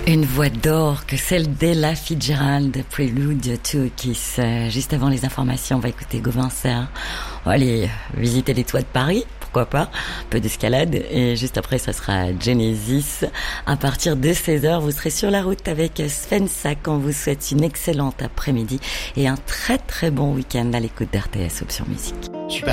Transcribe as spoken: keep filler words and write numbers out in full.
Une voix d'or que celle d'Ella Fitzgerald, Prélude to a Kiss. Juste avant les informations, on va écouter Gauvin Serre. On va aller visiter les toits de Paris, pourquoi pas, un peu d'escalade. Et juste après, ça sera Genesis. À partir de seize heures, vous serez sur la route avec Sven Sack. On vous souhaite une excellente après-midi et un très très bon week-end à l'écoute d'R T S Option Musique. Je suis pas